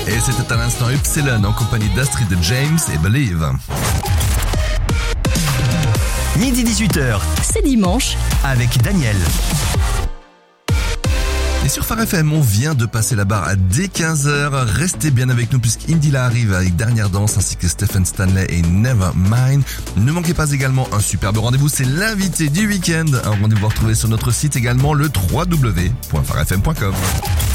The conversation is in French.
Et c'était à l'instant Epsilon en compagnie d'Astrid James et Believe. Midi 18h, C'est dimanche. avec Daniel. Et sur Phare FM, on vient de passer la barre à dès 15h. Restez bien avec nous puisqu'Indila arrive avec Dernière Danse ainsi que Stephen Stanley et Nevermind. Ne manquez pas également un superbe rendez-vous, c'est l'invité du week-end. Un rendez-vous à retrouver sur notre site également, le www.pharefm.com.